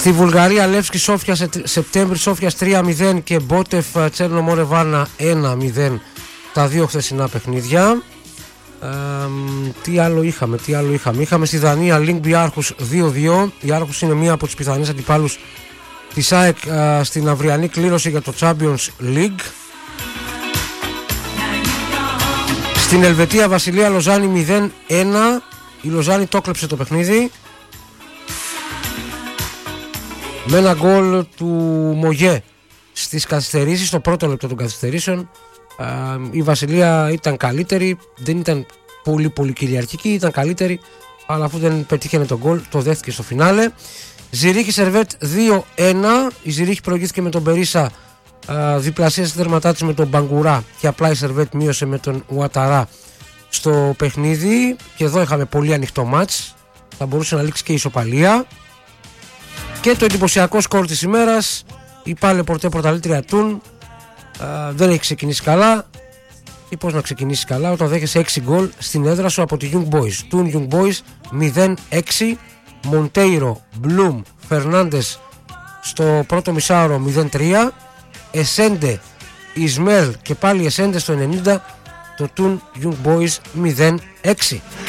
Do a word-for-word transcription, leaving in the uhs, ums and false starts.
Στη Βουλγαρία Λεύσκι Σόφια Σεπτέμβρη Σόφιας τρία μηδέν και Μπότεφ Τσέρνο Μόρε Βάρνα ένα μηδέν τα δύο χθεσινά παιχνίδια. Ε, τι άλλο είχαμε, τι άλλο είχαμε. Είχαμε στη Δανία Λίνγκμπι Άρχους δύο δύο. Η Άρχους είναι μία από τις πιθανές αντιπάλους της ΑΕΚ ε, στην αυριανή κλήρωση για το Champions League. Στην Ελβετία Βασιλεία Λοζάνη μηδέν ένα. Η Λοζάνη το κλέψε το παιχνίδι με ένα γκολ του Μογέ στις καθυστερήσεις, στο πρώτο λεπτό των καθυστερήσεων. ε, η Βασιλεία ήταν καλύτερη, δεν ήταν πολύ πολύ κυριαρχική, ήταν καλύτερη, αλλά αφού δεν πετύχαινε τον γκολ το δέχτηκε στο φινάλε. Ζηρίχη Σερβέτ δύο ένα. Η Ζηρίχη προηγήθηκε με τον Περίσα, ε, διπλασίασε τη τερματά της με τον Μπαγκουρά και απλά η Σερβέτ μείωσε με τον Ουαταρά στο παιχνίδι. Και εδώ είχαμε πολύ ανοιχτό μάτς, θα μπορούσε να λήξει και η ισοπαλία. Και το εντυπωσιακό σκορ της ημέρας, η Πάλε Πορτέ πρωταλήτρια Τουν, ε, δεν έχει ξεκινήσει καλά. Ή πώς να ξεκινήσει καλά όταν δέχεσαι έξι γκολ στην έδρα σου από τη Young Boys. Τουν Young Boys μηδέν έξι. Μοντέιρο, Μπλουμ, Φερνάντες στο πρώτο μισάωρο μηδέν τρία. Εσέντε, Ισμέλ και πάλι Εσέντε στο ενενήντα. Το Τουν Young Boys μηδέν έξι.